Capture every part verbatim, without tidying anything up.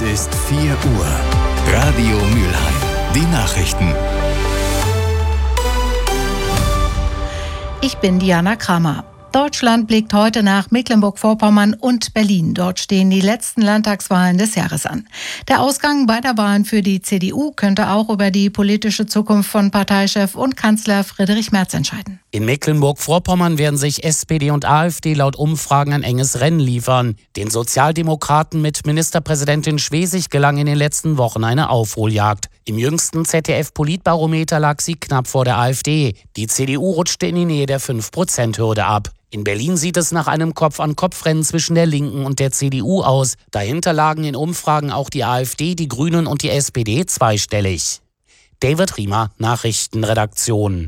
ist vier Uhr. Radio Mülheim. Die Nachrichten. Ich bin Diana Kramer. Deutschland blickt heute nach Mecklenburg-Vorpommern und Berlin. Dort stehen die letzten Landtagswahlen des Jahres an. Der Ausgang beider Wahlen für die C D U könnte auch über die politische Zukunft von Parteichef und Kanzler Friedrich Merz entscheiden. In Mecklenburg-Vorpommern werden sich S P D und AfD laut Umfragen ein enges Rennen liefern. Den Sozialdemokraten mit Ministerpräsidentin Schwesig gelang in den letzten Wochen eine Aufholjagd. Im jüngsten Z D F-Politbarometer lag sie knapp vor der AfD. Die C D U rutschte in die Nähe der fünf Prozent Hürde ab. In Berlin sieht es nach einem Kopf-an-Kopf-Rennen zwischen der Linken und der C D U aus. Dahinter lagen in Umfragen auch die AfD, die Grünen und die S P D zweistellig. David Riemer, Nachrichtenredaktion.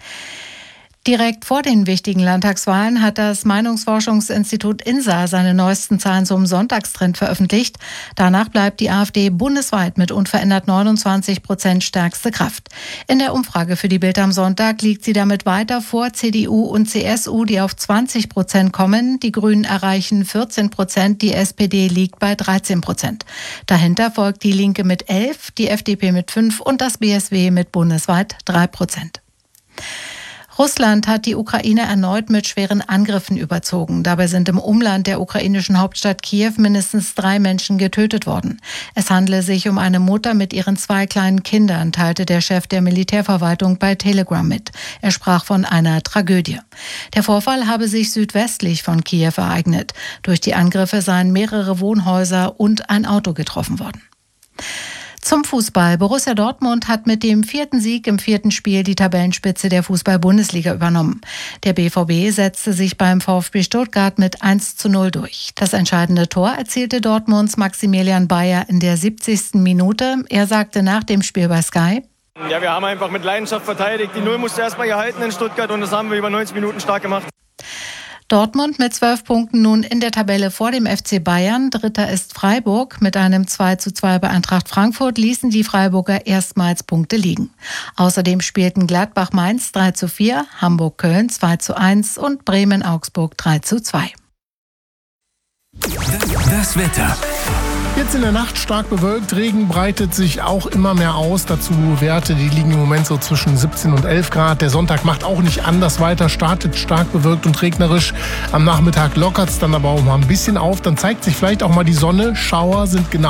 Direkt vor den wichtigen Landtagswahlen hat das Meinungsforschungsinstitut INSA seine neuesten Zahlen zum Sonntagstrend veröffentlicht. Danach bleibt die AfD bundesweit mit unverändert neunundzwanzig Prozent stärkste Kraft. In der Umfrage für die Bild am Sonntag liegt sie damit weiter vor C D U und C S U, die auf zwanzig Prozent kommen. Die Grünen erreichen vierzehn Prozent, die S P D liegt bei dreizehn Prozent. Dahinter folgt die Linke mit elf, die F D P mit fünf und das B S W mit bundesweit drei Prozent. Russland hat die Ukraine erneut mit schweren Angriffen überzogen. Dabei sind im Umland der ukrainischen Hauptstadt Kiew mindestens drei Menschen getötet worden. Es handele sich um eine Mutter mit ihren zwei kleinen Kindern, teilte der Chef der Militärverwaltung bei Telegram mit. Er sprach von einer Tragödie. Der Vorfall habe sich südwestlich von Kiew ereignet. Durch die Angriffe seien mehrere Wohnhäuser und ein Auto getroffen worden. Zum Fußball. Borussia Dortmund hat mit dem vierten Sieg im vierten Spiel die Tabellenspitze der Fußball-Bundesliga übernommen. Der B V B setzte sich beim VfB Stuttgart mit eins zu null durch. Das entscheidende Tor erzielte Dortmunds Maximilian Bayer in der siebzigsten Minute. Er sagte nach dem Spiel bei Sky: Ja, wir haben einfach mit Leidenschaft verteidigt. Die Null musste erstmal gehalten in Stuttgart und das haben wir über neunzig Minuten stark gemacht. Dortmund mit zwölf Punkten nun in der Tabelle vor dem F C Bayern. Dritter ist Freiburg. Mit einem zwei zu zwei bei Eintracht Frankfurt ließen die Freiburger erstmals Punkte liegen. Außerdem spielten Gladbach-Mainz drei zu vier, Hamburg-Köln zwei zu eins und Bremen-Augsburg drei zu zwei. Das Wetter. Jetzt in der Nacht stark bewölkt, Regen breitet sich auch immer mehr aus. Dazu Werte, die liegen im Moment so zwischen siebzehn und elf Grad. Der Sonntag macht auch nicht anders weiter, startet stark bewölkt und regnerisch. Am Nachmittag lockert es dann aber auch mal ein bisschen auf. Dann zeigt sich vielleicht auch mal die Sonne. Schauer sind genau